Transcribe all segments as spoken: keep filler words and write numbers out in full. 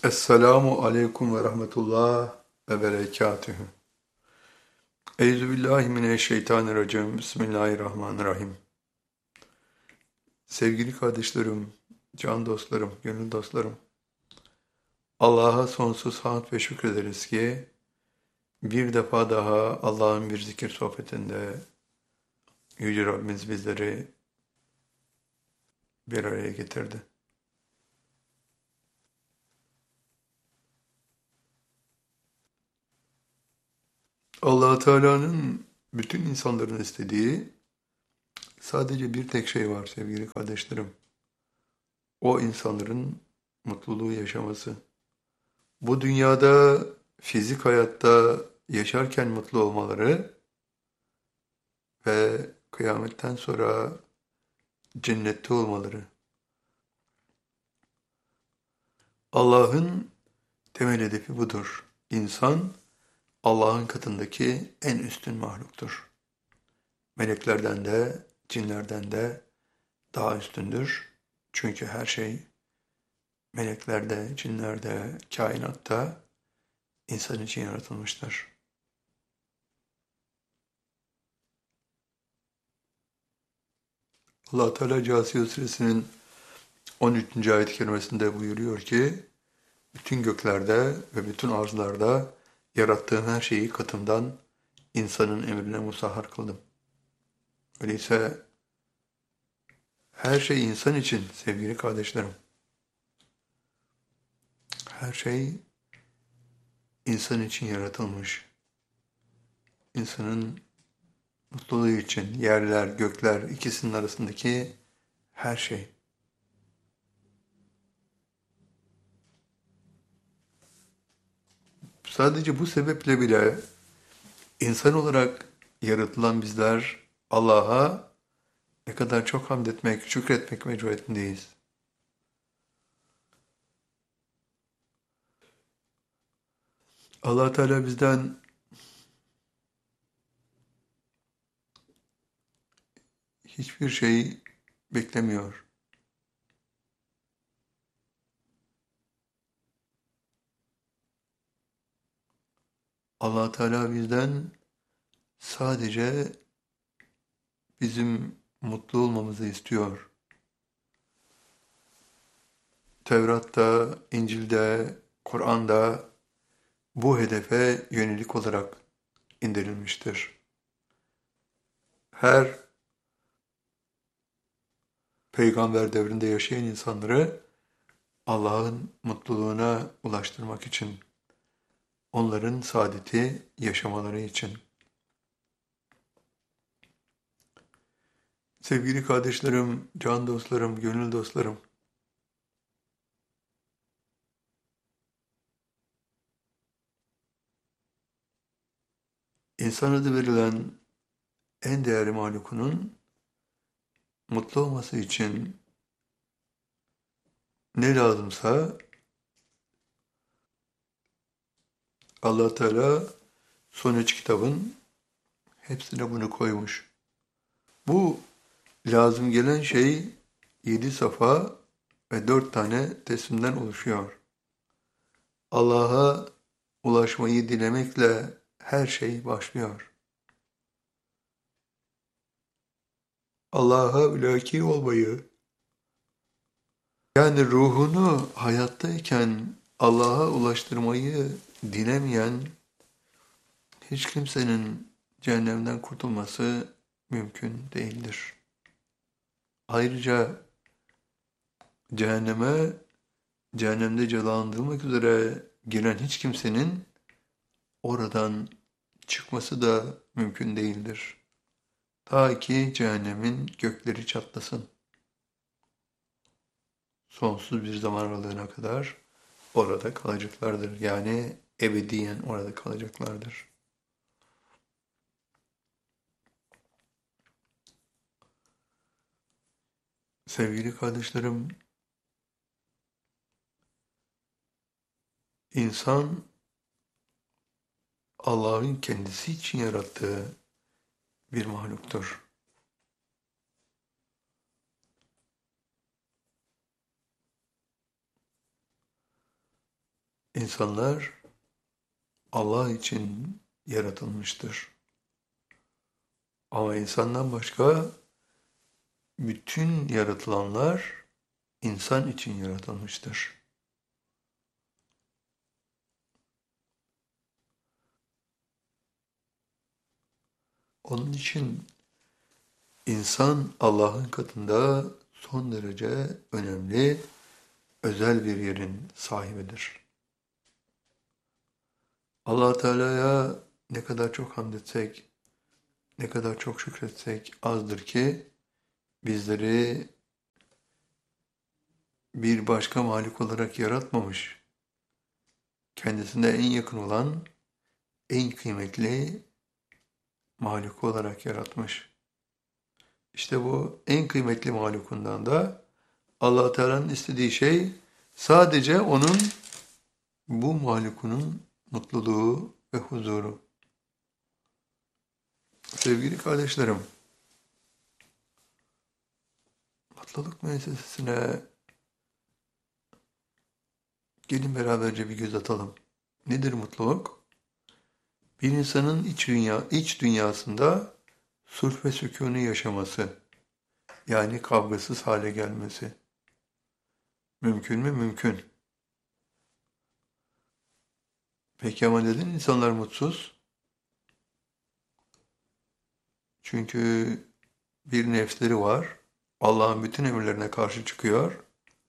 Esselamu aleyküm ve rahmetullah ve berekatühü. Euzubillahimineşşeytanirracim. Bismillahirrahmanirrahim. Sevgili kardeşlerim, can dostlarım, gönül dostlarım. Allah'a sonsuz hamd ve şükrederiz ki bir defa daha Allah'ın bir zikir sohbetinde Yüce Rabbimiz bizleri bir araya getirdi. Allah Teala'nın bütün insanların istediği sadece bir tek şey var sevgili kardeşlerim. O insanların mutluluğu yaşaması. Bu dünyada fizik hayatta yaşarken mutlu olmaları ve kıyametten sonra cennette olmaları. Allah'ın temel hedefi budur. İnsan Allah'ın katındaki en üstün mahluktur. Meleklerden de, cinlerden de daha üstündür. Çünkü her şey meleklerde, cinlerde, kainatta insan için yaratılmıştır. Allah Teala Câsiye Suresinin on üçüncü ayet-i kerimesinde buyuruyor ki, bütün göklerde ve bütün arzlarda yarattığım her şeyi katımdan insanın emrine musahhar kıldım. Öyleyse her şey insan için sevgili kardeşlerim. Her şey insan için yaratılmış. İnsanın mutluluğu için yerler, gökler ikisinin arasındaki her şey. Sadece bu sebeple bile insan olarak yaratılan bizler Allah'a ne kadar çok hamd etmek, şükretmek mecburiyetindeyiz. Allah Teala bizden hiçbir şey beklemiyor. Allah Teala bizden sadece bizim mutlu olmamızı istiyor. Tevrat'ta, İncil'de, Kur'an'da bu hedefe yönelik olarak indirilmiştir. Her peygamber devrinde yaşayan insanları Allah'ın mutluluğuna ulaştırmak için, onların saadeti yaşamaları için. Sevgili kardeşlerim, can dostlarım, gönül dostlarım, insan adı verilen en değerli mahlukunun mutlu olması için ne lazımsa Allah Teala son üç kitabın hepsine bunu koymuş. Bu lazım gelen şey yedi safa ve dört tane teslimden oluşuyor. Allah'a ulaşmayı dilemekle her şey başlıyor. Allah'a mülaki olmayı, yani ruhunu hayattayken Allah'a ulaştırmayı dilemeyen hiç kimsenin cehennemden kurtulması mümkün değildir. Ayrıca cehenneme, cehennemde cezalandırılmak üzere giren hiç kimsenin oradan çıkması da mümkün değildir. Ta ki cehennemin gökleri çatlasın. Sonsuz bir zaman aralığına kadar orada kalacaklardır. Yani ebediyen orada kalacaklardır. Sevgili kardeşlerim, insan Allah'ın kendisi için yarattığı bir mahluktur. İnsanlar Allah için yaratılmıştır. Ama insandan başka bütün yaratılanlar insan için yaratılmıştır. Onun için insan Allah'ın katında son derece önemli, özel bir yerin sahibidir. Allah Teala'ya ne kadar çok hamd etsek, ne kadar çok şükretsek azdır ki bizleri bir başka malik olarak yaratmamış. Kendisine en yakın olan, en kıymetli malik olarak yaratmış. İşte bu en kıymetli mahlukundan da Allah Teala'nın istediği şey sadece onun bu mahlukunun mutluluğu ve huzuru. Sevgili kardeşlerim, mutluluk müessesesine gelin beraberce bir göz atalım. Nedir mutluluk? Bir insanın iç dünya, iç dünyasında sulh ve sükûnu yaşaması, yani kavgasız hale gelmesi. Mümkün mü? Mümkün. Peki ama neden insanlar mutsuz? Çünkü bir nefsleri var, Allah'ın bütün emirlerine karşı çıkıyor.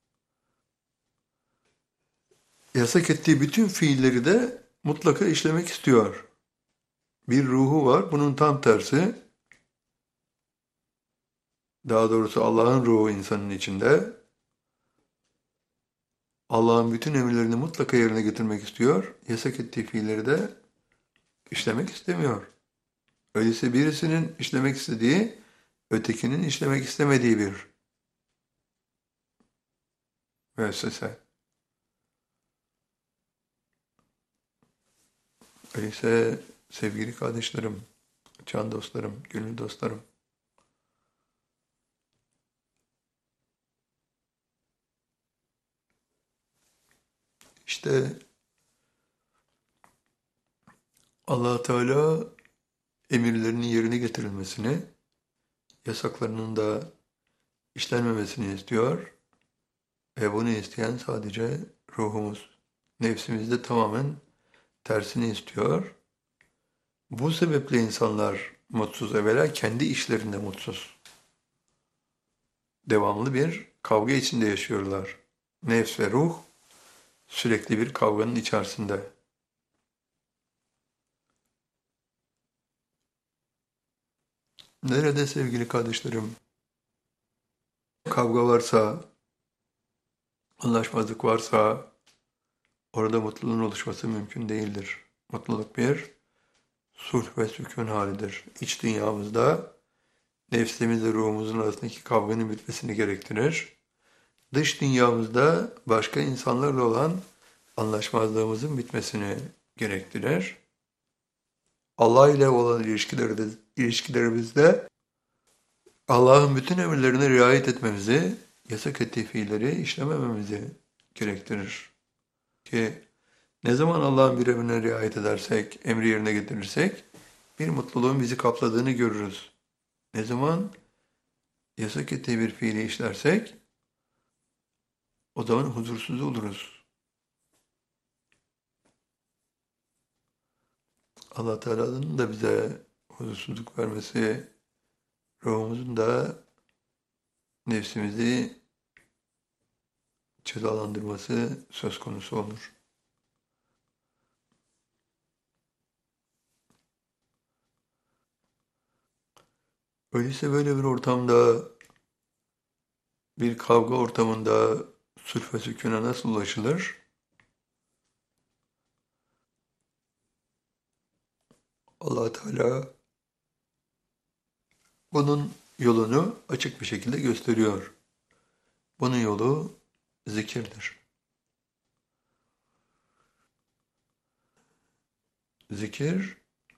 Yasak ettiği bütün fiilleri de mutlaka işlemek istiyor. Bir ruhu var, bunun tam tersi. Daha doğrusu Allah'ın ruhu insanın içinde. Allah'ın bütün emirlerini mutlaka yerine getirmek istiyor. Yasak ettiği fiilleri de işlemek istemiyor. Öyleyse birisinin işlemek istediği, ötekinin işlemek istemediği bir müessese. Öyleyse sevgili kardeşlerim, can dostlarım, gönül dostlarım, İşte Allah Teala emirlerinin yerine getirilmesini, yasaklarının da işlenmemesini istiyor ve bunu isteyen sadece ruhumuz. Nefsimiz de tamamen tersini istiyor. Bu sebeple insanlar mutsuz, evvela kendi işlerinde mutsuz. Devamlı bir kavga içinde yaşıyorlar. Nefs ve ruh sürekli bir kavganın içerisinde. Nerede sevgili kardeşlerim? Kavga varsa, anlaşmazlık varsa orada mutluluğun oluşması mümkün değildir. Mutluluk bir sulh ve sükun halidir. İç dünyamızda nefsimizle ruhumuzun arasındaki kavganın bitmesini gerektirir. Dış dünyamızda başka insanlarla olan anlaşmazlığımızın bitmesini gerektirir. Allah ile olan ilişkilerimizde, ilişkilerimizde Allah'ın bütün emirlerine riayet etmemizi, yasak ettiği fiilleri işlemememizi gerektirir. Ki ne zaman Allah'ın bir emrine riayet edersek, emri yerine getirirsek, bir mutluluğun bizi kapladığını görürüz. Ne zaman yasak ettiği bir fiili işlersek, o zaman huzursuz oluruz. Allah Teala'nın da bize huzursuzluk vermesi, ruhumuzun da nefsimizi cezalandırması söz konusu olur. Öyleyse böyle bir ortamda, bir kavga ortamında sulh ve sükûna nasıl ulaşılır? Allah Teala bunun yolunu açık bir şekilde gösteriyor. Bunun yolu zikirdir. Zikir,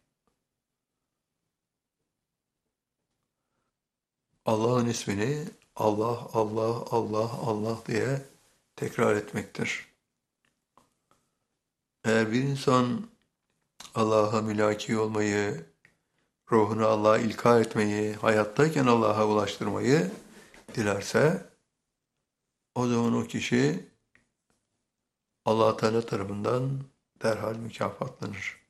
Allah'ın ismini Allah, Allah, Allah, Allah diye tekrar etmektir. Eğer bir insan Allah'a mülaki olmayı, ruhunu Allah'a ilka etmeyi, hayattayken Allah'a ulaştırmayı dilerse, o zaman o kişi Allah Teala tarafından derhal mükafatlanır.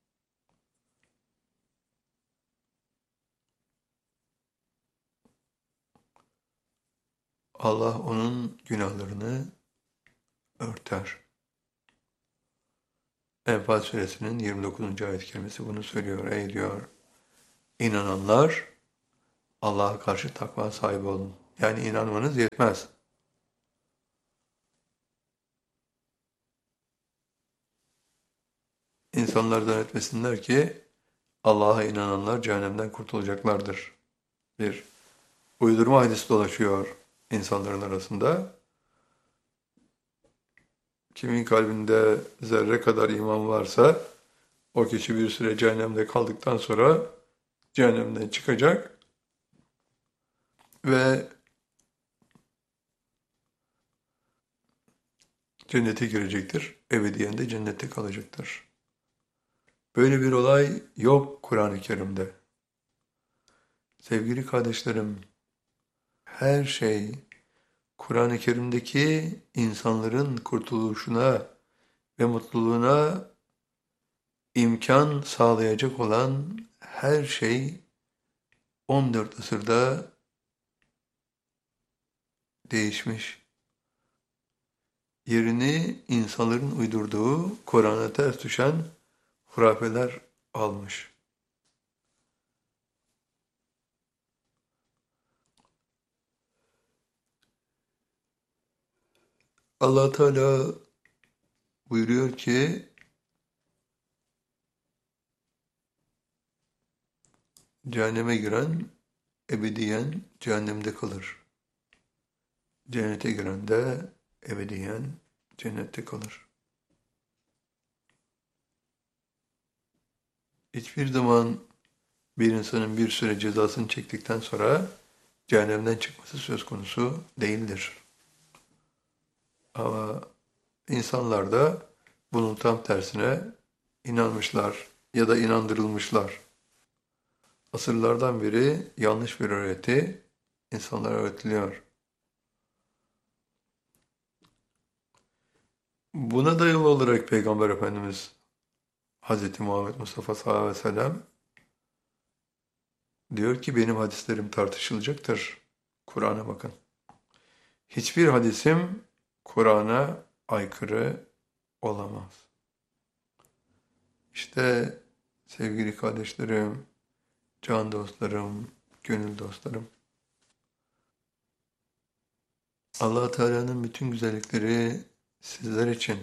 Allah onun günahlarını örter. Enfal suresinin yirmi dokuzuncu ayet-i kerimesi bunu söylüyor. Ey diyor, inananlar Allah'a karşı takva sahibi olun. Yani inanmanız yetmez. İnsanlar zannetmesinler ki Allah'a inananlar cehennemden kurtulacaklardır. Bir uydurma hadis dolaşıyor insanların arasında. Kimin kalbinde zerre kadar iman varsa o kişi bir süre cehennemde kaldıktan sonra cehennemden çıkacak ve cennete girecektir. Ebediyen de cennette kalacaktır. Böyle bir olay yok Kur'an-ı Kerim'de. Sevgili kardeşlerim, her şey Kur'an-ı Kerim'deki insanların kurtuluşuna ve mutluluğuna imkan sağlayacak olan her şey on dört asırda değişmiş. Yerini insanların uydurduğu, Kur'an'a ters düşen hurafeler almış. Allah Teala buyuruyor ki, cehenneme giren ebediyen cehennemde kalır. Cennete giren de ebediyen cennette kalır. Hiçbir zaman bir insanın bir süre cezasını çektikten sonra cehennemden çıkması söz konusu değildir. Ama insanlar da bunun tam tersine inanmışlar ya da inandırılmışlar. Asırlardan beri yanlış bir öğreti insanlara öğretiliyor. Buna dayalı olarak Peygamber Efendimiz Hz. Muhammed Mustafa sallallahu aleyhi ve sellem diyor ki benim hadislerim tartışılacaktır. Kur'an'a bakın. Hiçbir hadisim Kur'an'a aykırı olamaz. İşte sevgili kardeşlerim, can dostlarım, gönül dostlarım. Allah Teala'nın bütün güzellikleri sizler için.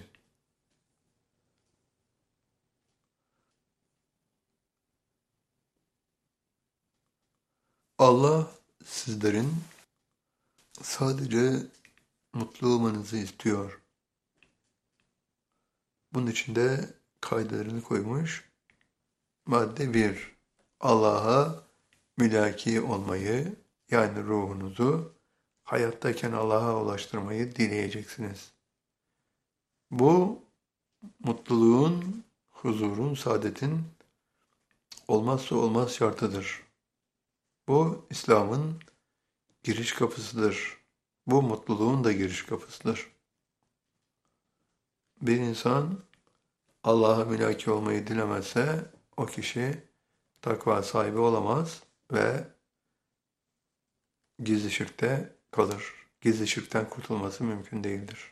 Allah sizlerin sadece mutlu olmanızı istiyor. Bunun için de kaydelerini koymuş. Madde bir. Allah'a mülaki olmayı, yani ruhunuzu hayattayken Allah'a ulaştırmayı dileyeceksiniz. Bu mutluluğun, huzurun, saadetin olmazsa olmaz şartıdır. Bu İslam'ın giriş kapısıdır. Bu mutluluğun da giriş kapısıdır. Bir insan Allah'a mülaki olmayı dilemezse o kişi takva sahibi olamaz ve gizli şirkte kalır. Gizli şirkten kurtulması mümkün değildir.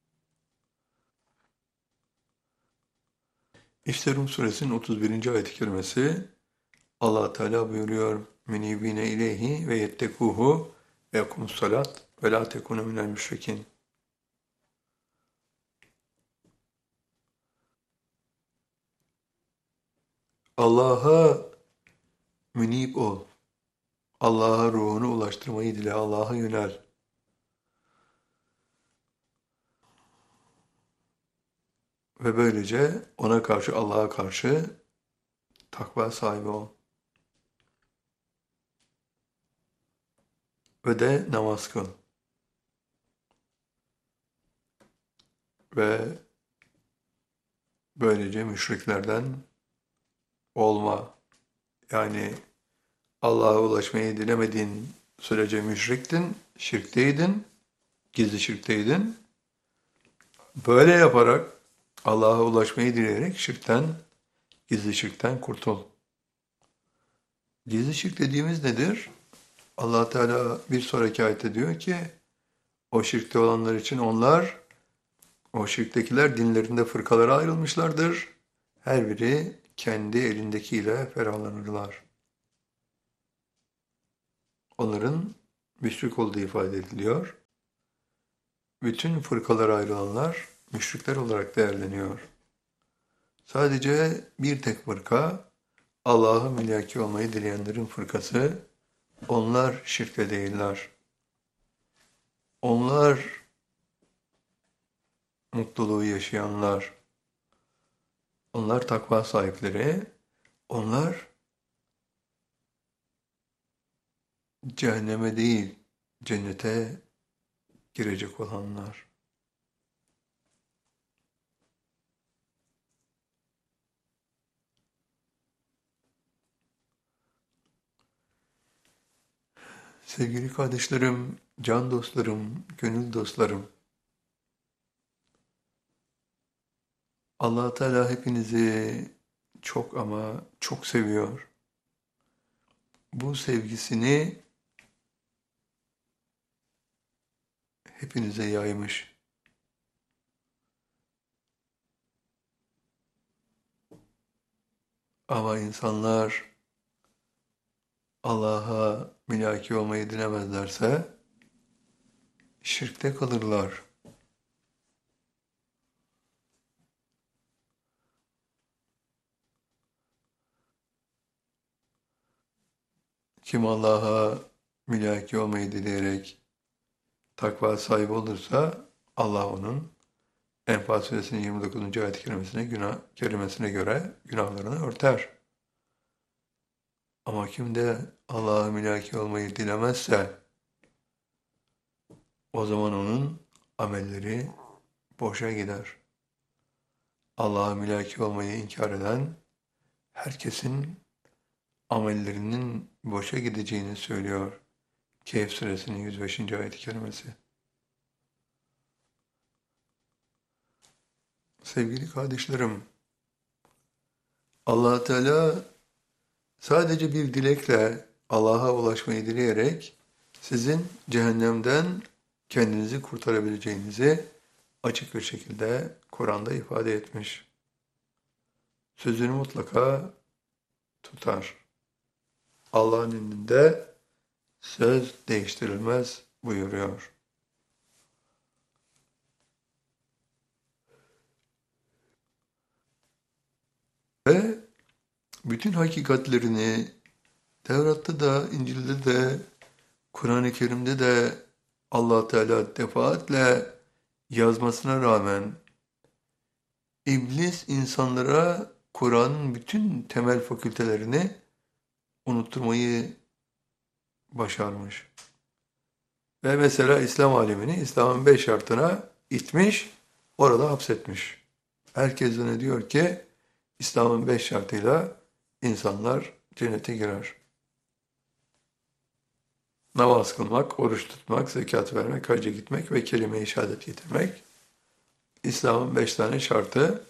İşte Rum suresinin otuz birinci ayet-i kerimesi Allah Teala buyuruyor: "Menibine ileyhi ve yettekuhu ve yakumus salat ve la tekunu minel müşrikin." Allah'a münib ol. Allah'a ruhunu ulaştırmayı dile, Allah'a yönel. Ve böylece ona karşı, Allah'a karşı takva sahibi ol. Ve de namaz kıl. Ve Böylece müşriklerden olma. Yani Allah'a ulaşmayı dilemediğin sürece müşriktin, şirkteydin, gizli şirkteydin. Böyle yaparak Allah'a ulaşmayı dileyerek şirkten, gizli şirkten kurtul. Gizli şirk dediğimiz nedir? Allah Teala bir sonraki ayette diyor ki, o şirkte olanlar için onlar, o şirktekiler dinlerinde fırkalara ayrılmışlardır. Her biri kendi elindekiyle ferahlanırlar. Onların müşrik olduğu ifade ediliyor. Bütün fırkalara ayrılanlar müşrikler olarak değerleniyor. Sadece bir tek fırka, Allah'a mülaki olmayı dileyenlerin fırkası, onlar şirkte değiller. Onlar mutluluğu yaşayanlar, onlar takva sahipleri, onlar cehenneme değil, cennete girecek olanlar. Sevgili kardeşlerim, can dostlarım, gönül dostlarım, Allah Teala hepinizi çok ama çok seviyor. Bu sevgisini hepinize yaymış. Ama insanlar Allah'a mülaki olmayı dilemezlerse şirkte kalırlar. Kim Allah'a mülaki olmayı dileyerek takva sahibi olursa Allah onun Enfal Suresinin yirmi dokuzuncu ayet-i kerimesine, günah, kerimesine göre günahlarını örter. Ama kim de Allah'a mülaki olmayı dilemezse o zaman onun amelleri boşa gider. Allah'a mülaki olmayı inkar eden herkesin amellerinin boşa gideceğini söylüyor Kehf Suresinin yüz beşinci ayet-i kerimesi. Sevgili kardeşlerim, Allah Teala sadece bir dilekle Allah'a ulaşmayı dileyerek sizin cehennemden kendinizi kurtarabileceğinizi açık bir şekilde Kur'an'da ifade etmiş. Sözünü mutlaka tutar. Allah'ın indinde söz değiştirilmez buyuruyor. Ve bütün hakikatlerini Tevrat'ta da, İncil'de de, Kur'an-ı Kerim'de de Allah Teala defaatle yazmasına rağmen İblis insanlara Kur'an'ın bütün temel fakültelerini unutturmayı başarmış. Ve mesela İslam alemini İslam'ın beş şartına itmiş, orada hapsetmiş. Herkes ne diyor ki İslam'ın beş şartıyla insanlar cennete girer. Namaz kılmak, oruç tutmak, zekat vermek, hacca gitmek ve kelime-i şehadet getirmek. İslam'ın beş tane şartı.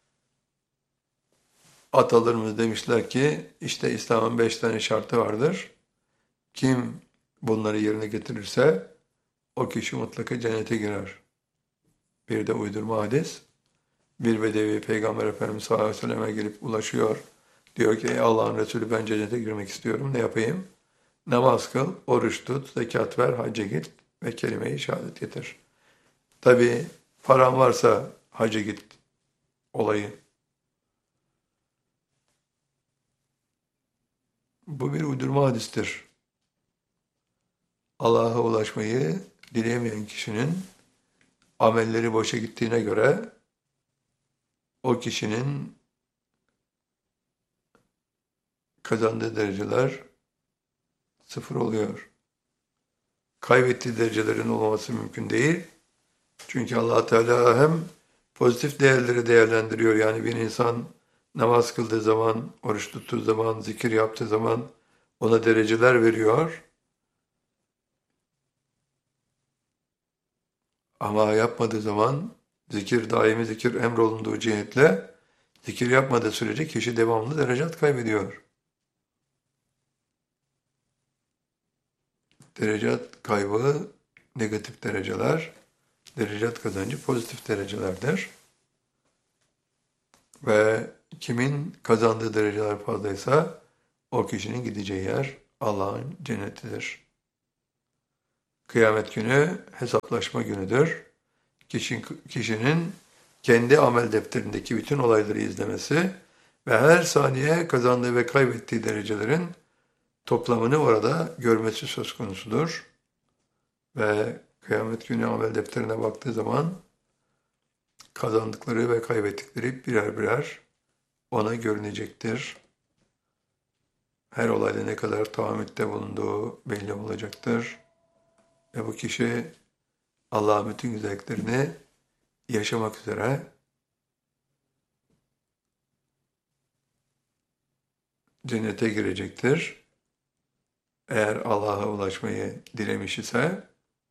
Atalarımız demişler ki işte İslam'ın beş tane şartı vardır. Kim bunları yerine getirirse o kişi mutlaka cennete girer. Bir de uydurma hadis. Bir bedevi Peygamber Efendimiz sallallahu aleyhi ve sellem'e gelip ulaşıyor. Diyor ki ey Allah'ın Resulü ben cennete girmek istiyorum. Ne yapayım? Namaz kıl, oruç tut, zekat ver, hacca git ve kelime-i şehadet getir. Tabi paran varsa hacca git olayı. Bu bir uydurma hadistir. Allah'a ulaşmayı dileyemeyen kişinin amelleri boşa gittiğine göre o kişinin kazandığı dereceler sıfır oluyor. Kaybettiği derecelerin olmaması mümkün değil. Çünkü Allah Teala hem Pozitif değerleri değerlendiriyor. Yani bir insan namaz kıldığı zaman, oruç tuttuğu zaman, zikir yaptığı zaman ona dereceler veriyor. Ama yapmadığı zaman zikir, daimi zikir emrolunduğu cihetle zikir yapmadığı sürece kişi devamlı derecat kaybediyor. Derecat kaybı negatif dereceler, derecat kazancı pozitif derecelerdir. Ve kimin kazandığı dereceler fazlaysa o kişinin gideceği yer Allah'ın cennetidir. Kıyamet günü hesaplaşma günüdür. Kişi, kişinin kendi amel defterindeki bütün olayları izlemesi ve her saniye kazandığı ve kaybettiği derecelerin toplamını orada görmesi söz konusudur. Ve kıyamet günü amel defterine baktığı zaman kazandıkları ve kaybettikleri birer birer ona görünecektir. Her olayda ne kadar tahammütte bulunduğu belli olacaktır. Ve bu kişi Allah'ın bütün güzelliklerini yaşamak üzere cennete girecektir. Eğer Allah'a ulaşmayı dilemiş ise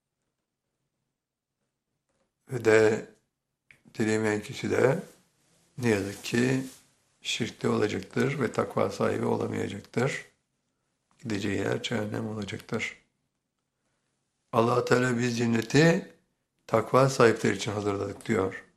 ve de dilemeyen kişi de ne yazık ki şirkte olacaktır ve takva sahibi olamayacaktır. Gideceği yer cehennem olacaktır. Allah Teala biz cenneti takva sahipleri için hazırladık diyor.